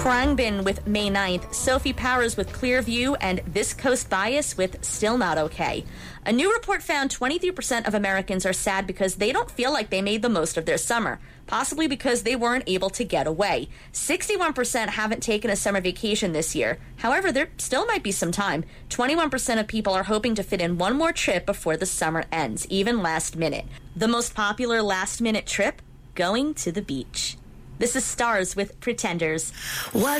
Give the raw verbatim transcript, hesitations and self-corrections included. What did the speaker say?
Khruangbin with May ninth, Sophie Powers with Clear View, and This Coast Bias with Still Not Okay. A new report found twenty-three percent of Americans are sad because they don't feel like they made the most of their summer, possibly because they weren't able to get away. sixty-one percent haven't taken a summer vacation this year. However, there still might be some time. twenty-one percent of people are hoping to fit in one more trip before the summer ends, even last minute. The most popular last-minute trip? Going to the beach. This is Stars with Pretenders. What?